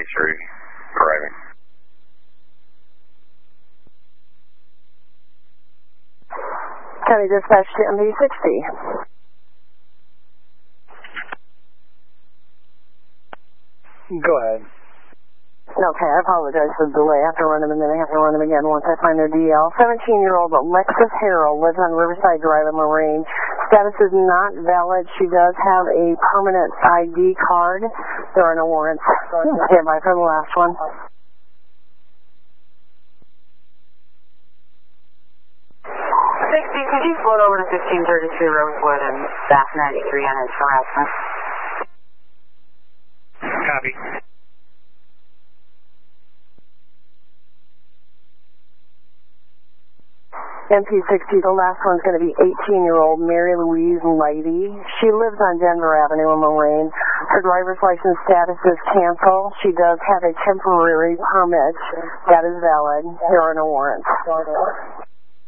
arriving. County dispatch to MV60. Go ahead. Okay, I apologize for the delay. I have to run them and then I have to run them again once I find their DL. 17-year-old Alexis Harrell lives on Riverside Drive in Lorraine. Status is not valid. She does have a permanent ID card. There are no warrants. Stand by for the last one. 60, could you float over to 1533 Rosewood and staff 93 on his harassment? Copy. MP60, the last one's going to be 18-year-old Mary Louise Leidy. She lives on Denver Avenue in Lorraine. Her driver's license status is canceled. She does have a temporary permit that is valid. There are no warrants.